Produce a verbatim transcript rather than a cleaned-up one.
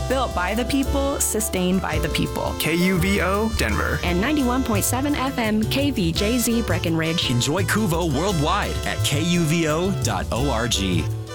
Built by the people, sustained by the people. K U V O Denver. And ninety-one point seven F M K V J Z Breckenridge. Enjoy Kuvo worldwide at K U V O dot org.